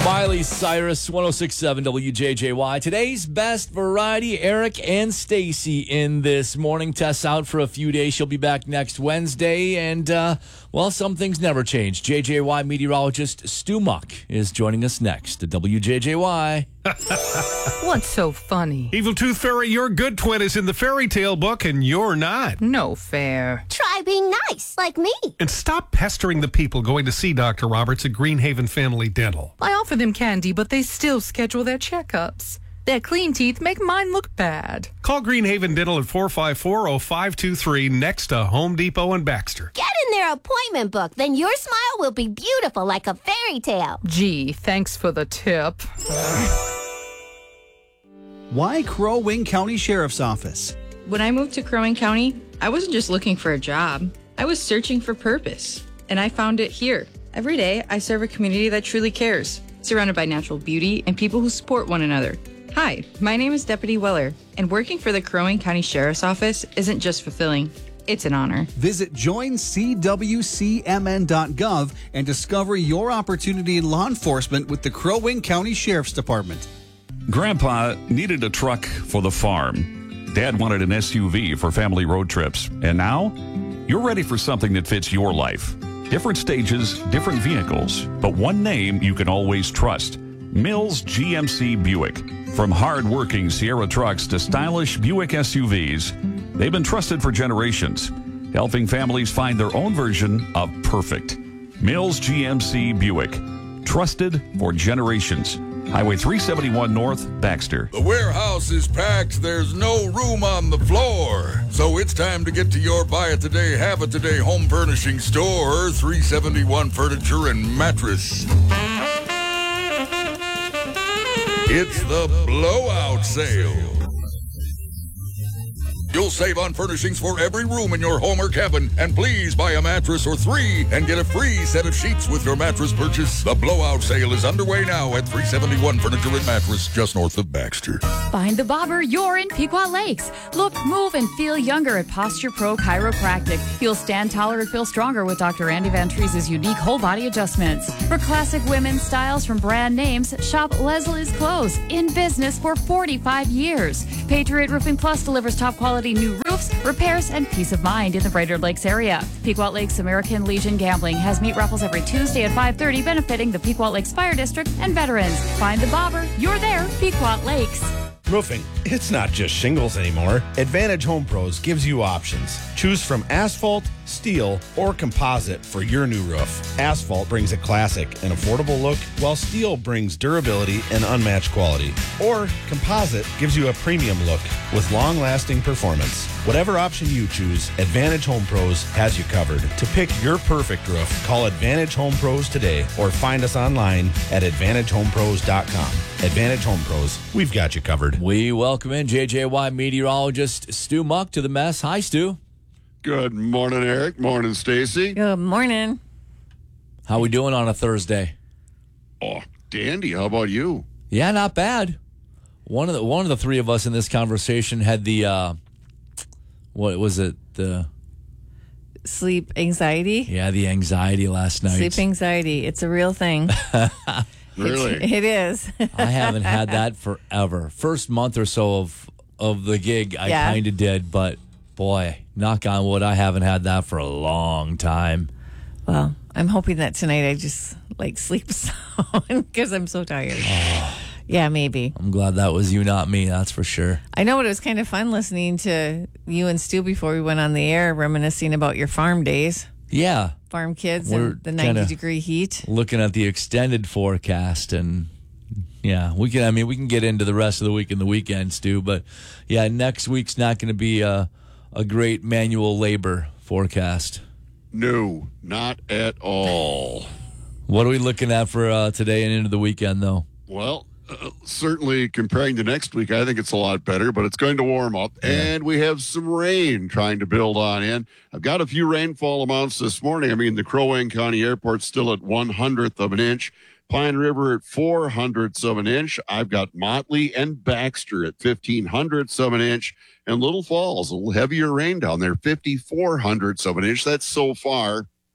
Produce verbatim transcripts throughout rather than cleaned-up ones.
Miley Cyrus, one oh six point seven W J J Y. Today's best variety, Eric and Stacy in this morning. Tess out for a few days. She'll be back next Wednesday. And, uh, well, some things never change. J J Y meteorologist Stu Muck is joining us next at W J J Y. What's so funny? Evil Tooth Fairy, your good twin is in the fairy tale book and you're not. No fair. Try being nice, like me. And stop pestering the people going to see Doctor Roberts at Greenhaven Family Dental. I offer them candy, but they still schedule their checkups. Their clean teeth make mine look bad. Call Greenhaven Dental at four five four, oh five two three next to Home Depot and Baxter. Get in their appointment book, then your smile will be beautiful like a fairy tale. Gee, thanks for the tip. Why Crow Wing County Sheriff's Office? When I moved to Crow Wing County, I wasn't just looking for a job. I was searching for purpose, and I found it here. Every day, I serve a community that truly cares, surrounded by natural beauty and people who support one another. Hi, my name is Deputy Weller, and working for the Crow Wing County Sheriff's Office isn't just fulfilling, it's an honor. Visit join c w c m n dot gov and discover your opportunity in law enforcement with the Crow Wing County Sheriff's Department. Grandpa needed a truck for the farm. Dad wanted an S U V for family road trips. And now, you're ready for something that fits your life. Different stages, different vehicles, but one name you can always trust. Mills G M C Buick. From hard-working Sierra trucks to stylish Buick S U Vs, they've been trusted for generations, helping families find their own version of perfect. Mills G M C Buick. Trusted for generations. Highway three seventy-one North, Baxter. The warehouse is packed. There's no room on the floor. So it's time to get to your buy it today, have it today home furnishing store, three seventy-one Furniture and Mattress. It's the blowout sale. You'll save on furnishings for every room in your home or cabin. And please buy a mattress or three and get a free set of sheets with your mattress purchase. The blowout sale is underway now at three seventy-one Furniture and Mattress, just north of Baxter. Find the bobber you're in Pequot Lakes. Look, move, and feel younger at Posture Pro Chiropractic. You'll stand taller and feel stronger with Doctor Andy Van Treese's unique whole body adjustments. For classic women's styles from brand names, shop Leslie's Clothes. In business for forty-five years. Patriot Roofing Plus delivers top quality new roofs, repairs, and peace of mind in the Greater Lakes area. Pequot Lakes American Legion Gambling has meat raffles every Tuesday at five thirty, benefiting the Pequot Lakes Fire District and veterans. Find the bobber. You're there, Pequot Lakes. Roofing, it's not just shingles anymore. Advantage Home Pros gives you options. Choose from asphalt, steel, or composite for your new roof. Asphalt brings a classic and affordable look, while steel brings durability and unmatched quality. Or composite gives you a premium look with long-lasting performance. Whatever option you choose, Advantage Home Pros has you covered. To pick your perfect roof, call Advantage Home Pros today or find us online at advantage home pros dot com. Advantage Home Pros, we've got you covered. We welcome in J J Y meteorologist Stu Muck to the mess. Hi, Stu. Good morning, Eric. Morning, Stacy. Good morning. How we doing on a Thursday? Oh, dandy. How about you? Yeah, not bad. One of the one of the three of us in this conversation had the uh, what was it? The sleep anxiety. Yeah, the anxiety last night. Sleep anxiety. It's a real thing. Really? It's, it is. I haven't had that forever. First month or so of of the gig, I Yeah. kind of did, but boy, knock on wood, I haven't had that for a long time. Well, I'm hoping that tonight I just like sleep sound because I'm so tired. Oh, yeah, maybe. I'm glad that was you, not me. That's for sure. I know, but it was kind of fun listening to you and Stu before we went on the air, reminiscing about your farm days. Yeah. Farm kids We're and the ninety degree heat. Looking at the extended forecast, and yeah, we can. I mean, we can get into the rest of the week and the weekend, Stu. But yeah, next week's not going to be a a great manual labor forecast. No, not at all. What are we looking at for uh, today and into the weekend, though? Well, uh, certainly comparing to next week, I think it's a lot better, but it's going to warm up, yeah. And we have some rain trying to build on in. I've got a few rainfall amounts this morning. I mean, the Crow Wing County Airport's still at one hundredth of an inch. Pine River at four hundredths of an inch. I've got Motley and Baxter at fifteen hundredths of an inch. And Little Falls, a little heavier rain down there, fifty-four hundredths of an inch. That's so far.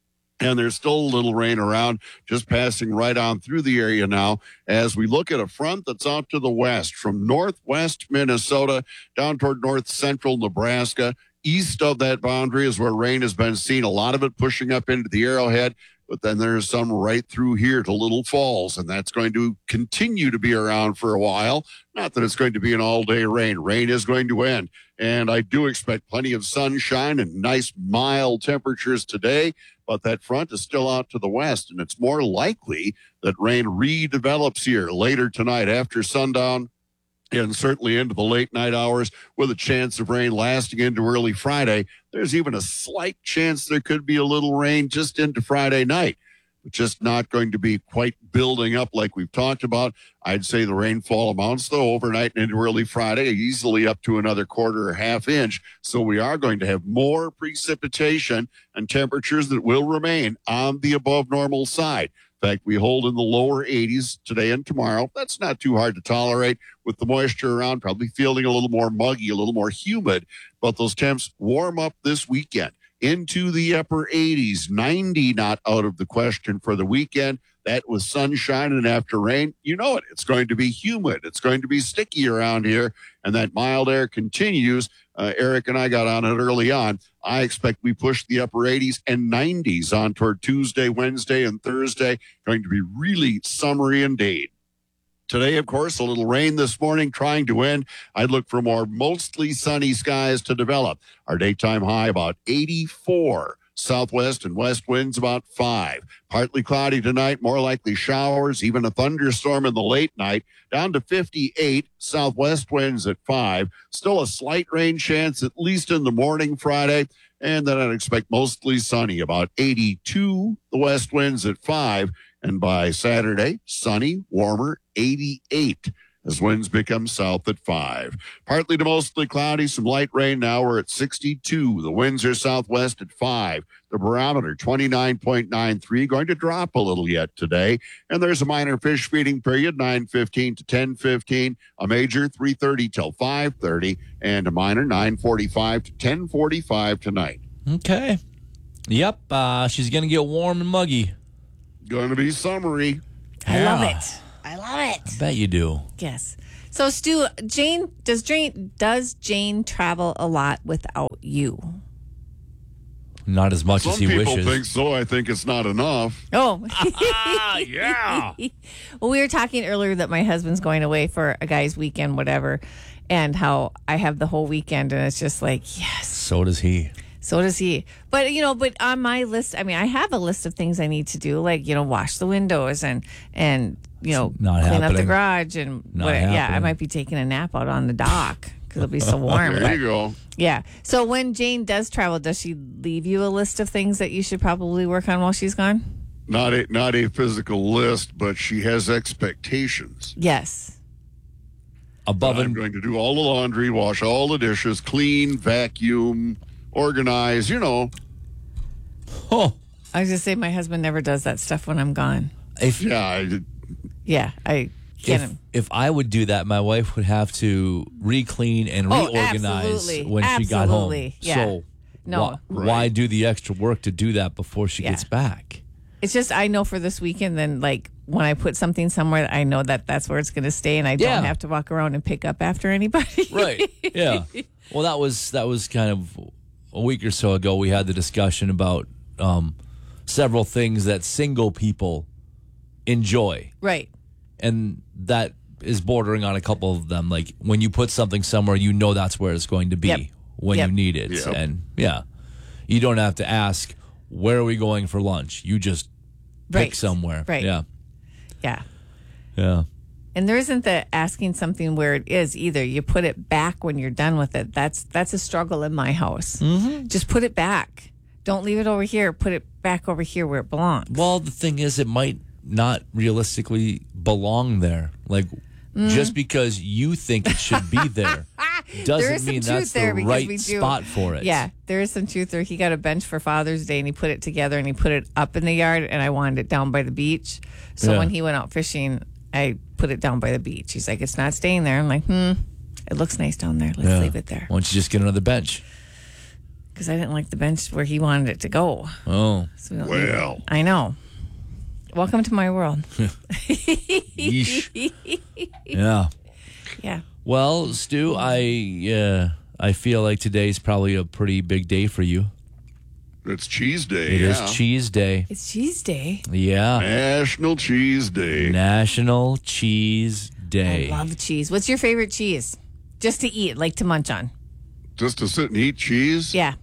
And there's still a little rain around, just passing right on through the area now as we look at a front that's out to the west from northwest Minnesota down toward north central Nebraska. East of that boundary is where rain has been seen, a lot of it pushing up into the Arrowhead. But then there's some right through here to Little Falls, and that's going to continue to be around for a while. Not that it's going to be an all-day rain. Rain is going to end, and I do expect plenty of sunshine and nice mild temperatures today, but that front is still out to the west, and it's more likely that rain redevelops here later tonight after sundown and certainly into the late night hours with a chance of rain lasting into early Friday. There's even a slight chance there could be a little rain just into Friday night, but just not going to be quite building up like we've talked about. I'd say the rainfall amounts, though, overnight and into early Friday, easily up to another quarter or half inch. So we are going to have more precipitation and temperatures that will remain on the above normal side. In fact, we hold in the lower eighties today and tomorrow. That's not too hard to tolerate with the moisture around, probably feeling a little more muggy, a little more humid. But those temps warm up this weekend into the upper eighties. ninety not out of the question for the weekend. That was sunshine, and after rain, you know it. It's going to be humid. It's going to be sticky around here, and that mild air continues. Uh, Eric and I got on it early on. I expect we push the upper eighties and nineties on toward Tuesday, Wednesday, and Thursday. Going to be really summery indeed. Today, of course, a little rain this morning trying to end. I'd look for more mostly sunny skies to develop. Our daytime high about eighty-four. Southwest and west winds about five. Partly cloudy tonight, more likely showers, even a thunderstorm in the late night. Down to fifty-eight, southwest winds at five. Still a slight rain chance, at least in the morning Friday. And then I'd expect mostly sunny, about eighty-two, the west winds at five. And by Saturday, sunny, warmer, eighty-eight. As winds become south at five. Partly to mostly cloudy, some light rain now. We're at sixty-two. The winds are southwest at five. The barometer, twenty-nine point nine three, going to drop a little yet today. And there's a minor fish feeding period, nine fifteen to ten fifteen. A major, three thirty till five thirty. And a minor, nine forty-five to ten forty-five tonight. Okay. Yep. Uh, she's going to get warm and muggy. Going to be summery. I Yeah. love it. I love it. I bet you do. Yes. So, Stu, Jane, does Jane does Jane travel a lot without you? Not as much Some as he people wishes. think so. I think it's not enough. Oh, Ah, yeah. Well, we were talking earlier that my husband's going away for a guy's weekend, whatever, and how I have the whole weekend, and it's just like, yes. So does he. So does he. But, you know, but on my list, I mean, I have a list of things I need to do, like, you know, wash the windows and, and you know, Not clean up the happening. garage. And Not what, yeah, I happening. might be taking a nap out on the dock because it'll be so warm. There but- you go. Yeah. So when Jane does travel, does she leave you a list of things that you should probably work on while she's gone? Not a, not a physical list, but she has expectations. Yes. Above I'm and going to do all the laundry, wash all the dishes, clean, vacuum, organize, you know. oh, I was going to say my husband never does that stuff when I'm gone. if Yeah, I, Yeah. I get if, him. if I would do that, my wife would have to re-clean and Oh, reorganize absolutely. when she got home. Absolutely. Yeah. So No. why, why do the extra work to do that before she Yeah. gets back? It's just I know for this weekend, then like when I put something somewhere, I know that that's where it's going to stay, and I Yeah. don't have to walk around and pick up after anybody. Right. Yeah. Well, that was that was kind of a week or so ago. We had the discussion about um, several things that single people enjoy, Right. and that is bordering on a couple of them. Like when you put something somewhere, you know that's where it's going to be Yep. when Yep. you need it, Yep. and yeah, you don't have to ask where are we going for lunch. You just pick Right. somewhere. Right. Yeah. Yeah. Yeah. And there isn't the asking something where it is either. You put it back when you're done with it. That's that's a struggle in my house. Mm-hmm. Just put it back. Don't leave it over here. Put it back over here where it belongs. Well, the thing is, it might not realistically belong there. Like, Mm. just because you think it should be there There doesn't is some mean truth that's the there because right we do- spot for it. Yeah, there is some truth there. He got a bench for Father's Day and he put it together and he put it up in the yard, and I wanted it down by the beach. So Yeah. when he went out fishing, I put it down by the beach. He's like, it's not staying there. I'm like, hmm, it looks nice down there. Let's Yeah. leave it there. Why don't you just get another bench? because I didn't like the bench where he wanted it to go. Oh. So we don't Well. leave it. I know. Welcome to my world. Yeesh. Yeah. Yeah. Well, Stu, I uh, I feel like today's probably a pretty big day for you. It's Cheese Day. It is yeah. Cheese Day. It's Cheese Day. Yeah. National Cheese Day. National Cheese Day. I love cheese. What's your favorite cheese? Just to eat, like to munch on. Just to sit and eat cheese? Yeah.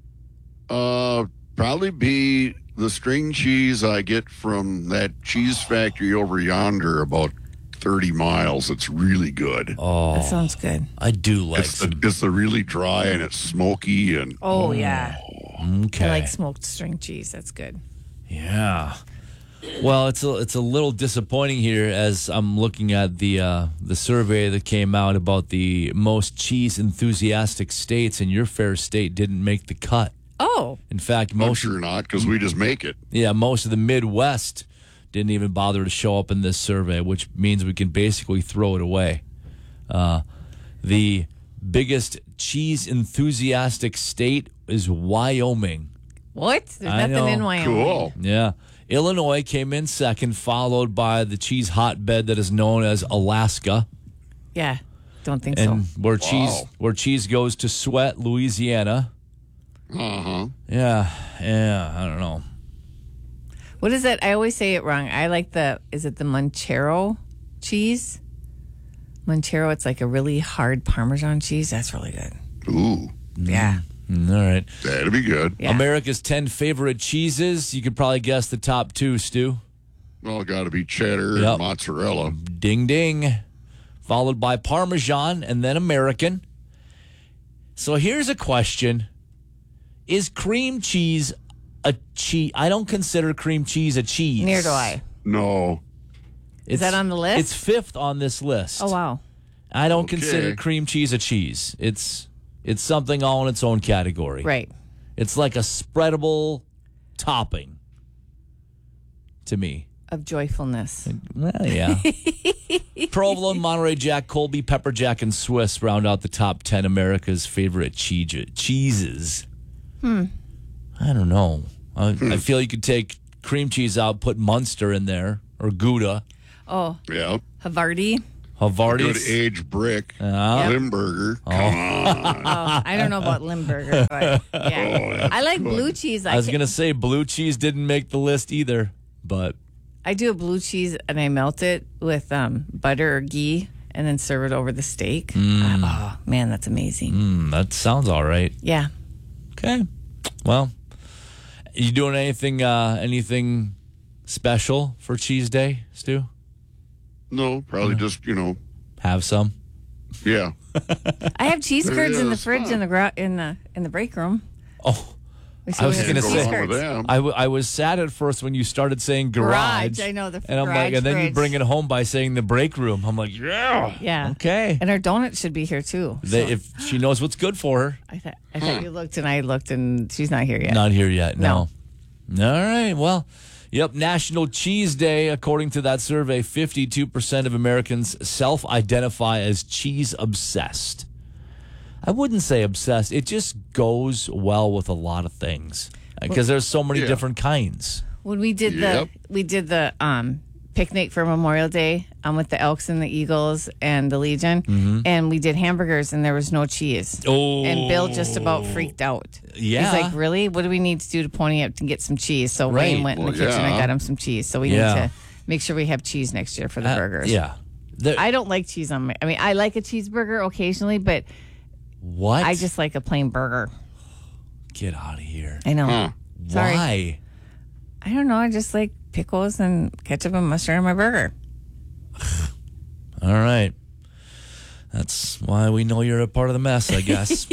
Uh, probably be the string cheese I get from that cheese factory over yonder, about thirty miles. It's really good. Oh, That sounds good. I do like It's the, some. it's the really dry and it's smoky and Oh, yeah. Okay. I like smoked string cheese. That's good. Yeah. Well, it's a it's a little disappointing here as I'm looking at the uh, the survey that came out about the most cheese enthusiastic states, and your fair state didn't make the cut. Oh. In fact, I'm most sure not because we just make it. yeah most of the Midwest didn't even bother to show up in this survey, which means we can basically throw it away. Uh, the biggest cheese enthusiastic state is Wyoming. What? There's I nothing know. in Wyoming. Cool. Yeah. Illinois came in second, followed by the cheese hotbed that is known as Alaska. Yeah. Don't think And so. where Wow. cheese where cheese goes to sweat, Louisiana. Uh-huh. Yeah. Yeah, I don't know. What is that? I always say it wrong. I like the, is it the Manchero cheese? Manchero, it's like a really hard Parmesan cheese. That's really good. Ooh, Yeah. Mm, all right. that'd be good. Yeah. America's ten favorite cheeses. You could probably guess the top two, Stu. Well, got to be cheddar Yep. and mozzarella. Ding ding. Followed by Parmesan and then American. So here's a question. Is cream cheese a cheese? I don't consider cream cheese a cheese. Near do I. No. It's, that on the list? It's fifth on this list. Oh, wow. I don't Okay. consider cream cheese a cheese. It's it's something all in its own category. Right. It's like a spreadable topping to me. Of joyfulness. Well, yeah. Provolone, Monterey Jack, Colby, Pepper Jack, and Swiss round out the top ten America's favorite cheese cheeses. Hmm. I don't know. I, I feel you could take cream cheese out, put Munster in there, or Gouda. Oh. Yeah. Havarti. Havarti. Good aged brick. Yeah. Limburger. Oh. Come on. Oh, I don't know about Limburger, but yeah. I like blue cheese. I was can- going to say blue cheese didn't make the list either, but I do a blue cheese and I melt it with um, butter or ghee and then serve it over the steak. Mm. Oh, man, that's amazing. mm, that sounds all right. Yeah. Okay. Well, you doing anything uh, anything special for Cheese Day, Stu? No, probably just, you know, Have some. yeah. I have cheese There curds in the is. fridge in the gra- in the in the break room. Oh, We I was have going to cheese say, Go wrong with curds. them. I, w- I was sad at first when you started saying garage. Garage, I know, the and I'm like, garage and then you fridge. bring it home by saying the break room. I'm like, yeah, Yeah. okay. And our donut should be here too. They, So if she knows what's good for her, I thought I thought you looked and I looked and she's not here yet. not here yet. No. No. All right. Well, yep. National Cheese Day. According to that survey, fifty-two percent of Americans self-identify as cheese obsessed. I wouldn't say obsessed. It just goes well with a lot of things because there's so many Yeah. different kinds. When we did Yep. the we did the um picnic for Memorial Day um with the Elks and the Eagles and the Legion and we did hamburgers and there was no cheese. Oh. And Bill just about freaked out. Yeah. He's like, really? What do we need to do to pony up to get some cheese? So Right. Wayne went in Well, the kitchen yeah. and got him some cheese. So we Yeah. need to make sure we have cheese next year for the Uh, burgers. Yeah. There- I don't like cheese on my I mean, I like a cheeseburger occasionally, but what? I just like a plain burger. Get out of here. I know. Huh. Sorry. Why? I don't know. I just like pickles and ketchup and mustard on my burger. All right. That's why we know you're a part of the mess, I guess.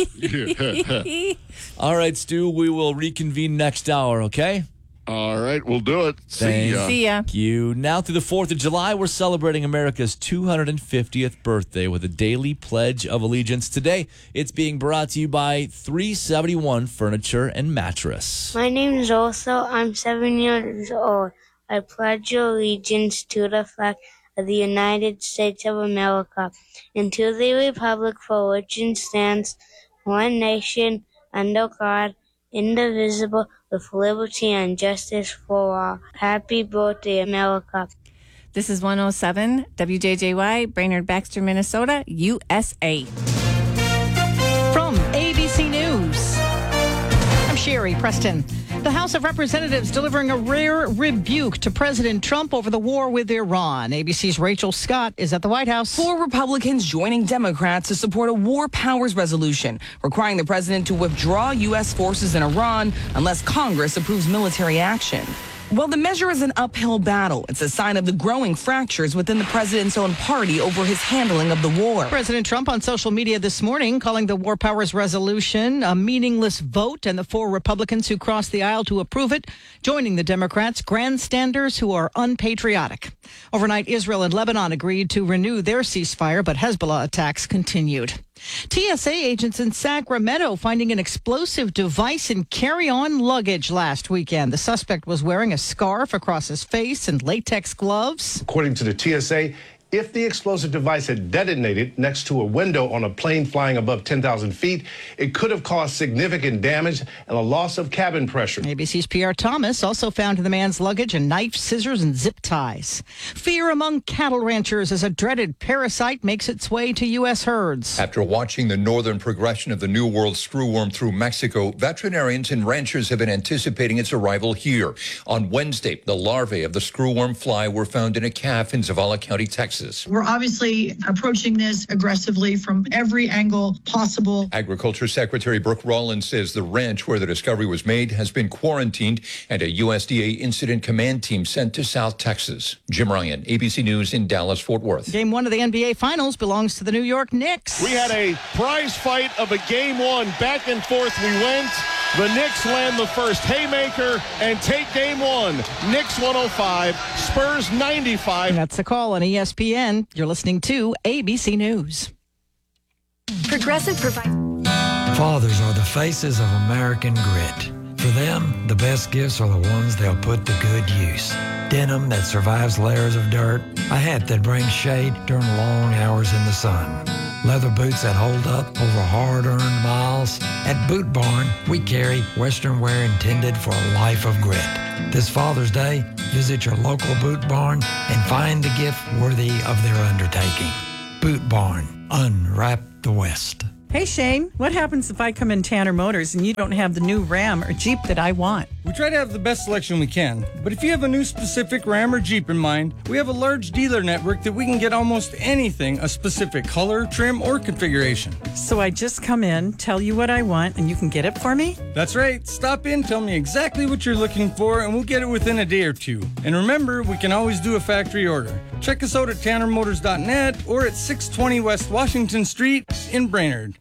All right, Stu, we will reconvene next hour, okay? All right, we'll do it. See Thank ya. See ya. Thank you. Now through the fourth of July, we're celebrating America's two hundred fiftieth birthday with a daily pledge of allegiance. Today, it's being brought to you by three seventy-one Furniture and Mattress. My name is Oso. I'm seven years old. I pledge allegiance to the flag of the United States of America and to the republic for which it stands, one nation, under God, indivisible, with liberty and justice for all. Happy birthday, America. This is one oh seven W J J Y, Brainerd Baxter, Minnesota, U S A. From A B C News, I'm Sherry Preston. The House of Representatives delivering a rare rebuke to President Trump over the war with Iran. A B C's Rachel Scott is at the White House. Four Republicans joining Democrats to support a war powers resolution requiring the president to withdraw U S forces in Iran unless Congress approves military action. Well, the measure is an uphill battle. It's a sign of the growing fractures within the president's own party over his handling of the war. President Trump on social media this morning calling the War Powers Resolution a meaningless vote, and the four Republicans who crossed the aisle to approve it joining the Democrats, grandstanders who are unpatriotic. Overnight, Israel and Lebanon agreed to renew their ceasefire, but Hezbollah attacks continued. T S A agents in Sacramento finding an explosive device in carry-on luggage last weekend. The suspect was wearing a scarf across his face and latex gloves. According to the T S A, if the explosive device had detonated next to a window on a plane flying above ten thousand feet, it could have caused significant damage and a loss of cabin pressure. A B C's Pierre Thomas also found in the man's luggage a knife, scissors, and zip ties. Fear among cattle ranchers as a dreaded parasite makes its way to U S herds. After watching the northern progression of the New World screwworm through Mexico, veterinarians and ranchers have been anticipating its arrival here. On Wednesday, the larvae of the screwworm fly were found in a calf in Zavala County, Texas. We're obviously approaching this aggressively from every angle possible. Agriculture Secretary Brooke Rollins says the ranch where the discovery was made has been quarantined and a U S D A incident command team sent to South Texas. Jim Ryan, A B C News in Dallas, Fort Worth. Game one of the N B A Finals belongs to the New York Knicks. We had a prize fight of a game one. Back and forth we went. The Knicks land the first haymaker and take game one. Knicks one oh five, Spurs ninety-five. That's a call on E S P N. You're listening to A B C News. Progressive provides. Fathers are the faces of American grit. For them, the best gifts are the ones they'll put to good use. Denim that survives layers of dirt, a hat that brings shade during long hours in the sun, leather boots that hold up over hard-earned miles. At Boot Barn, we carry Western wear intended for a life of grit. This Father's Day, visit your local Boot Barn and find the gift worthy of their undertaking. Boot Barn, unwrap the West. Hey, Shane, what happens if I come in Tanner Motors and you don't have the new Ram or Jeep that I want? We try to have the best selection we can, but if you have a new specific Ram or Jeep in mind, we have a large dealer network that we can get almost anything, a specific color, trim, or configuration. So I just come in, tell you what I want, and you can get it for me? That's right. Stop in, tell me exactly what you're looking for, and we'll get it within a day or two. And remember, we can always do a factory order. Check us out at tanner motors dot net or at six twenty West Washington Street in Brainerd.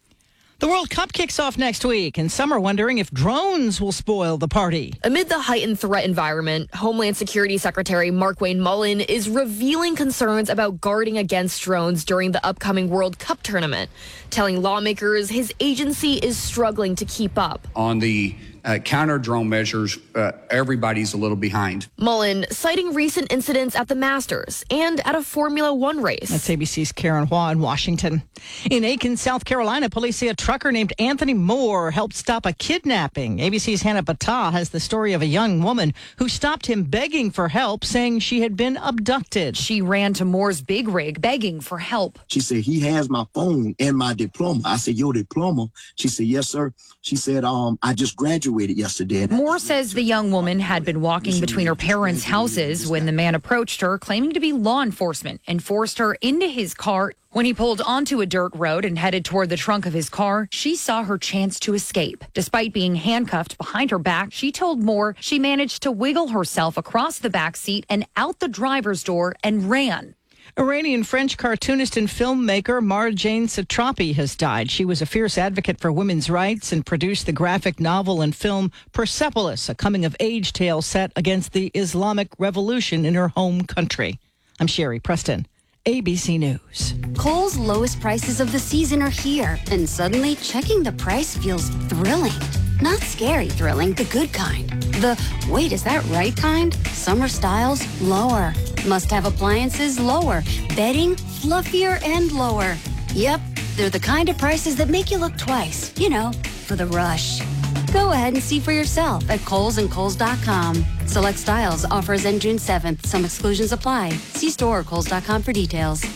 The World Cup kicks off next week, and some are wondering if drones will spoil the party. Amid the heightened threat environment, Homeland Security Secretary Markwayne Mullin is revealing concerns about guarding against drones during the upcoming World Cup tournament, telling lawmakers his agency is struggling to keep up. On the Uh, counter drone measures, uh, everybody's a little behind. Mullin citing recent incidents at the Masters and at a Formula One race. That's A B C's Karen Hua in Washington. In Aiken, South Carolina, police say a trucker named Anthony Moore helped stop a kidnapping. A B C's Hannah Battah has the story of a young woman who stopped him begging for help, saying she had been abducted. She ran to Moore's big rig begging for help. She said, he has my phone and my diploma. I said, your diploma? She said, yes, sir. She said, um, I just graduated yesterday. Moore says the young woman had been walking between her parents' houses when the man approached her, claiming to be law enforcement, and forced her into his car. When he pulled onto a dirt road and headed toward the trunk of his car, she saw her chance to escape. Despite being handcuffed behind her back, she told Moore she managed to wiggle herself across the back seat and out the driver's door and ran. Iranian-French cartoonist and filmmaker Marjane Satrapi has died. She was a fierce advocate for women's rights and produced the graphic novel and film Persepolis, a coming-of-age tale set against the Islamic Revolution in her home country. I'm Sherry Preston, A B C News. Kohl's lowest prices of the season are here, and suddenly checking the price feels thrilling. Not scary thrilling, the good kind. The, wait, is that right kind? Summer styles, lower. Must-have appliances, lower. Bedding, fluffier and lower. Yep, they're the kind of prices that make you look twice. You know, for the rush. Go ahead and see for yourself at Kohl's and Kohl's dot com. Select styles, offers end June seventh. Some exclusions apply. See store or Kohl's dot com for details.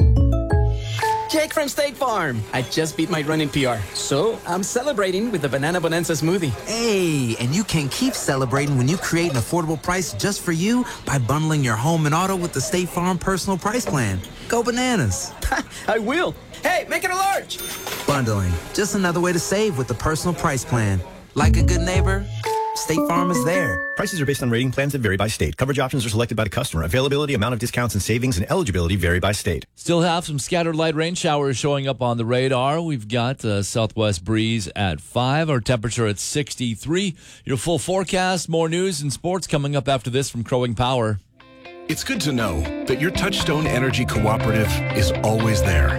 Jake from State Farm. I just beat my running P R, so I'm celebrating with the Banana Bonanza smoothie. Hey, and you can keep celebrating when you create an affordable price just for you by bundling your home and auto with the State Farm Personal Price Plan. Go bananas. I will. Hey, make it a large. Bundling, just another way to save with the Personal Price Plan. Like a good neighbor, State Farm is there. Prices are based on rating plans that vary by state. Coverage options are selected by the customer. Availability, amount of discounts and savings, and eligibility vary by state. Still have some scattered light rain showers showing up on the radar. We've got a southwest breeze at five. Our temperature at sixty-three. Your full forecast, more news and sports coming up after this from Crowing Power. It's good to know that your Touchstone Energy Cooperative is always there.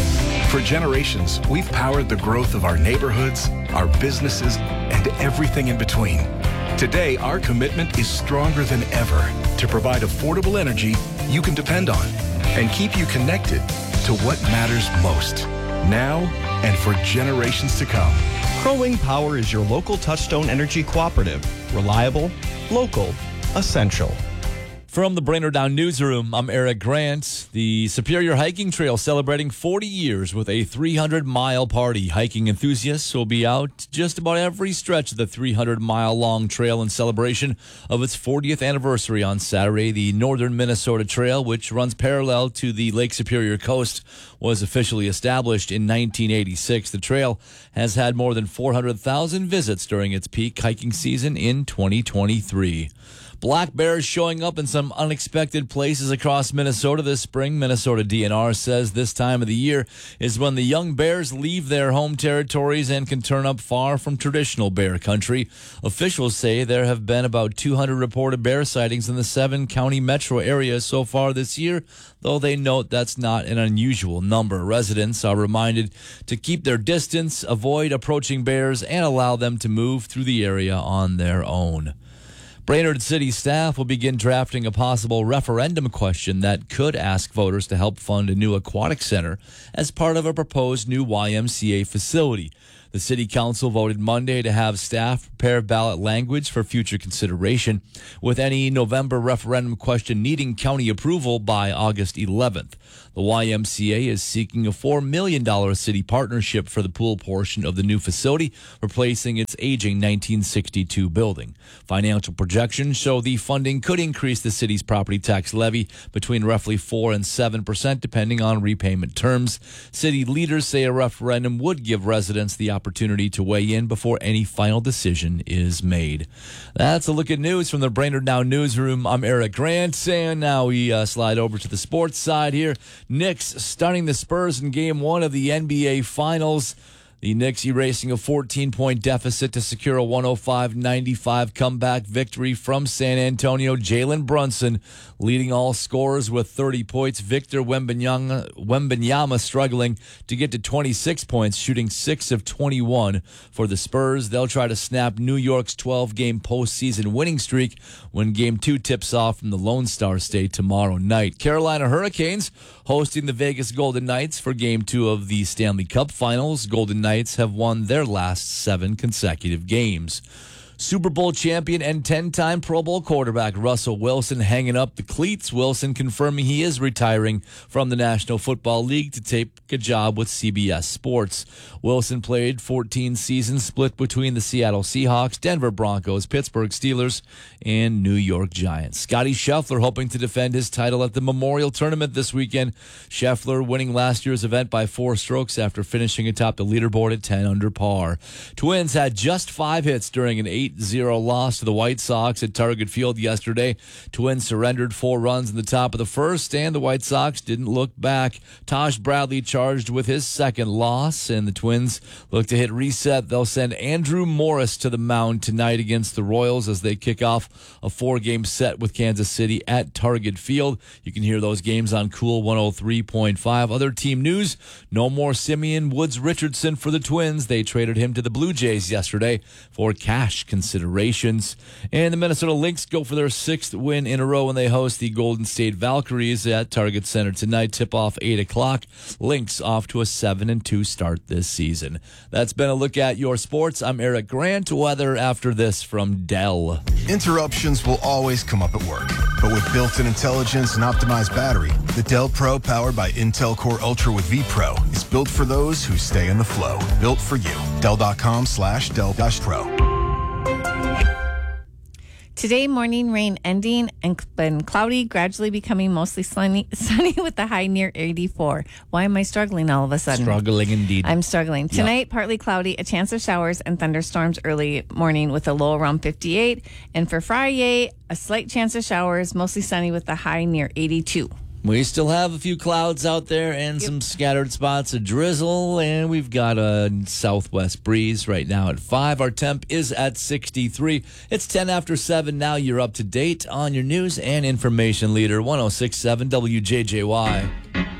For generations, we've powered the growth of our neighborhoods, our businesses, and everything in between. Today, our commitment is stronger than ever to provide affordable energy you can depend on and keep you connected to what matters most, now and for generations to come. Crowing Power is your local Touchstone Energy Cooperative. Reliable, local, essential. From the Brainerd Down Newsroom, I'm Eric Grant. The Superior Hiking Trail celebrating forty years with a three hundred mile party. Hiking enthusiasts will be out just about every stretch of the three hundred mile long trail in celebration of its fortieth anniversary on Saturday. The Northern Minnesota Trail, which runs parallel to the Lake Superior coast, was officially established in nineteen eighty-six. The trail has had more than four hundred thousand visits during its peak hiking season in twenty twenty-three. Black bears showing up in some unexpected places across Minnesota this spring. Minnesota D N R says this time of the year is when the young bears leave their home territories and can turn up far from traditional bear country. Officials say there have been about two hundred reported bear sightings in the seven county metro area so far this year, though they note that's not an unusual number. Residents are reminded to keep their distance, avoid approaching bears, and allow them to move through the area on their own. Brainerd City staff will begin drafting a possible referendum question that could ask voters to help fund a new aquatic center as part of a proposed new Y M C A facility. The City Council voted Monday to have staff prepare ballot language for future consideration, with any November referendum question needing county approval by August eleventh. The Y M C A is seeking a four million dollars city partnership for the pool portion of the new facility, replacing its aging nineteen sixty-two building. Financial projections show the funding could increase the city's property tax levy between roughly four and seven percent, depending on repayment terms. City leaders say a referendum would give residents the opportunity to weigh in before any final decision is made. That's a look at news from the Brainerd Now Newsroom. I'm Eric Grant, and now we uh, slide over to the sports side here. Knicks stunning the Spurs in game one of the N B A Finals. The Knicks erasing a fourteen-point deficit to secure a one oh five ninety-five comeback victory from San Antonio. Jalen Brunson leading all scorers with thirty points. Victor Wembanyama, Wembanyama struggling to get to twenty-six points, shooting six of twenty-one for the Spurs. They'll try to snap New York's twelve-game postseason winning streak when Game two tips off from the Lone Star State tomorrow night. Carolina Hurricanes hosting the Vegas Golden Knights for Game two of the Stanley Cup Finals. Golden Knights have won their last seven consecutive games. Super Bowl champion and ten-time Pro Bowl quarterback Russell Wilson hanging up the cleats. Wilson confirming he is retiring from the National Football League to take a job with C B S Sports. Wilson played fourteen seasons split between the Seattle Seahawks, Denver Broncos, Pittsburgh Steelers, and New York Giants. Scotty Scheffler hoping to defend his title at the Memorial Tournament this weekend. Scheffler winning last year's event by four strokes after finishing atop the leaderboard at ten under par. Twins had just five hits during an eight zero loss to the White Sox at Target Field yesterday. Twins surrendered four runs in the top of the first, and the White Sox didn't look back. Taj Bradley charged with his second loss, and the Twins look to hit reset. They'll send Andrew Morris to the mound tonight against the Royals as they kick off a four-game set with Kansas City at Target Field. You can hear those games on Cool one oh three point five. Other team news, no more Simeon Woods Richardson for the Twins. They traded him to the Blue Jays yesterday for cash consideration. considerations. And the Minnesota Lynx go for their sixth win in a row when they host the Golden State Valkyries at Target Center tonight. Tip off eight o'clock. Lynx off to a seven and two start this season. That's been a look at your sports. I'm Eric Grant. Weather after this from Dell. Interruptions will always come up at work, but with built-in intelligence and optimized battery, the Dell Pro powered by Intel Core Ultra with vPro is built for those who stay in the flow. Built for you. Dell.com slash Dell dash Pro. Today, morning rain ending and been cloudy, gradually becoming mostly sunny, sunny with the high near eighty-four. Why am I struggling all of a sudden? Struggling indeed. I'm struggling. Tonight, yep. Partly cloudy, a chance of showers and thunderstorms early morning with a low around fifty-eight. And for Friday, a slight chance of showers, mostly sunny with the high near eighty-two. We still have a few clouds out there and yep. some scattered spots of drizzle, and we've got a southwest breeze right now at five. Our temp is at sixty-three. It's ten after seven now. You're up to date on your news and information leader, one oh six point seven W J J Y.